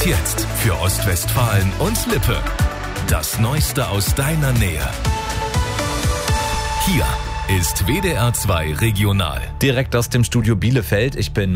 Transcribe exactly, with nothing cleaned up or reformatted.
jetzt für Ostwestfalen und Lippe. Das Neueste aus deiner Nähe. Hier ist W D R zwei Regional. Direkt aus dem Studio Bielefeld. Ich bin